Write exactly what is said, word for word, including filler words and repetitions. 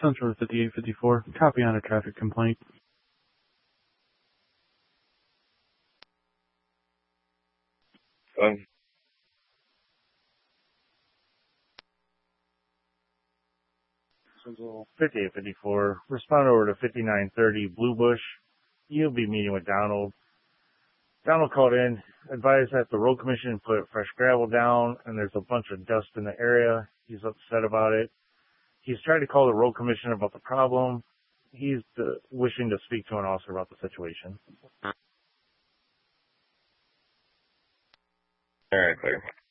Central fifty-eight fifty-four. Copy on a traffic complaint. Um, Central fifty-eight fifty-four. Respond over to fifty-nine thirty Blue Bush. You'll be meeting with Donald. Donald called in, advised that the road commission put fresh gravel down and there's a bunch of dust in the area. He's upset about it. He's tried to call the road commission about the problem. He's uh, wishing to speak to an officer about the situation. All right, clear.